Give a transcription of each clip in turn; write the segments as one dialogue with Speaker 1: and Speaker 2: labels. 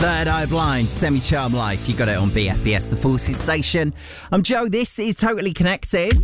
Speaker 1: Third Eye Blind, Semi-Charmed Life. You got it on BFBS, the Forces station. I'm Joe. This is Totally Connected.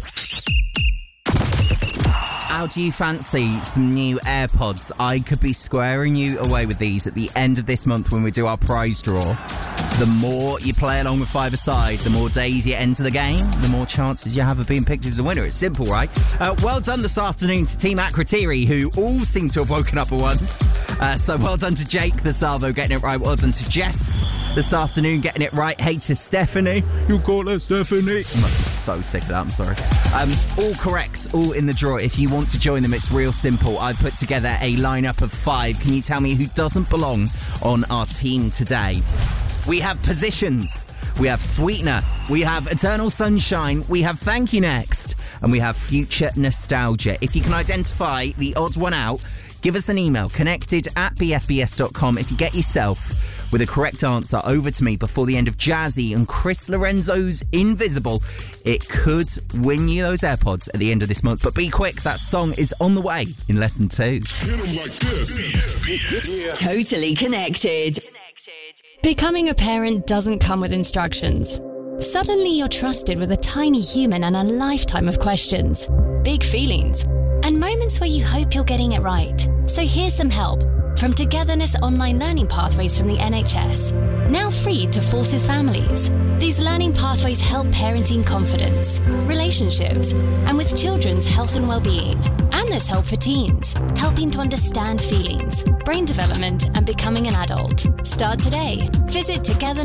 Speaker 1: How do you fancy some new AirPods? I could be squaring you away with these at the end of this month when we do our prize draw. The more you play along with five-a-side, the more days you enter the game, the more chances you have of being picked as a winner. It's simple, right? Well done this afternoon to Team Akritiri, who all seem to have woken up at once. So well done to Jake the Salvo getting it right. Well done to Jess this afternoon getting it right. Hey to Stephanie. You call her Stephanie. I must be so sick of that, I'm sorry. All correct, all in the draw. If you want to join them, it's real simple. I've put together a lineup of 5. Can you tell me who doesn't belong on our team today? We have Positions, we have Sweetener, we have Eternal Sunshine, we have Thank You Next, and we have Future Nostalgia. If you can identify the odd one out, give us an email, connected@bfbs.com. If you get yourself with a correct answer over to me before the end of Jazzy and Chris Lorenzo's Invisible, it could win you those AirPods at the end of this month. But be quick, that song is on the way in less than 2.
Speaker 2: Hit 'em like this.
Speaker 3: Totally Connected.
Speaker 4: Becoming a parent doesn't come with instructions. Suddenly you're trusted with a tiny human and a lifetime of questions, big feelings, and moments where you hope you're getting it right. So here's some help from Togetherness Online Learning Pathways from the NHS, now free to Forces families. These learning pathways help parenting confidence, relationships, and with children's health and well-being. And there's help for teens, helping to understand feelings, brain development, and becoming an adult. Start today. Visit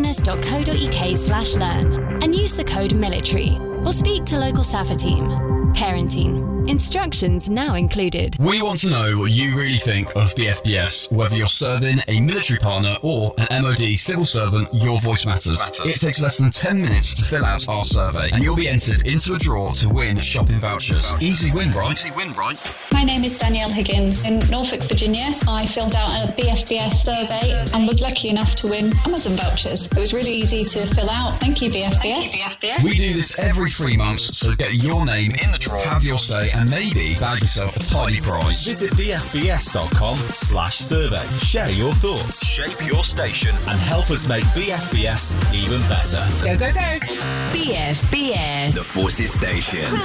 Speaker 4: togetherness.co.uk/learn and use the code military or speak to local SAFA team. Parenting. Instructions now included.
Speaker 5: We want to know what you really think of BFBS, whether you're serving a military partner or an MOD civil servant. Your voice matters. It takes less than 10 minutes to fill out our survey, and you'll be entered into a draw to win shopping vouchers. Easy win, right?
Speaker 6: My name is Danielle Higgins. In Norfolk, Virginia, I filled out a BFBS survey and was lucky enough to win Amazon vouchers. It was really easy to fill out. Thank you, BFBS.
Speaker 5: We do this every 3 months, so get your name in the draw, have your say, and maybe bag yourself a tidy prize.
Speaker 7: Visit bfbs.com/survey. Share your thoughts, shape your station, and help us make BFBS even better.
Speaker 3: Go, go, go. BFBS.
Speaker 7: The Forces Station.